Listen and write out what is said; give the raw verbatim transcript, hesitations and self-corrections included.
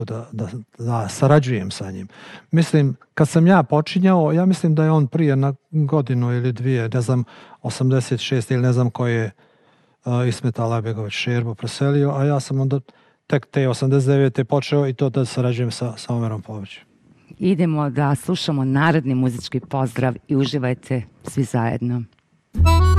Da, da, da sarađujem sa njim. Mislim, kad sam ja počinjao, ja mislim da je on prije na godinu ili dvije, ne znam, osamdeset šest ili ne znam koji je uh, Ismet Alabegović Šerbo preselio, a ja sam onda tek te osamdeset devete počeo i to da sarađujem sa, sa Omerom Povićem. Idemo da slušamo narodni muzički pozdrav i uživajte svi zajedno.